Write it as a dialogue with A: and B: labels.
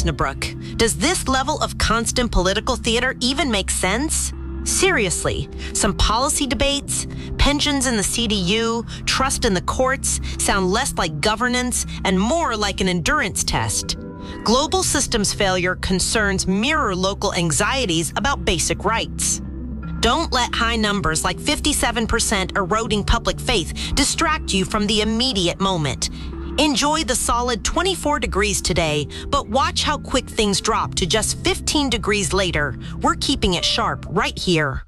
A: Osnabrück. Does this level of constant political theater even make sense? Seriously, some policy debates, pensions in the CDU, trust in the courts sound less like governance and more like an endurance test. Global systems failure concerns mirror local anxieties about basic rights. Don't let high numbers like 57% eroding public faith distract you from the immediate moment. Enjoy the solid 24 degrees today, but watch how quick things drop to just 15 degrees later. We're keeping it sharp right here.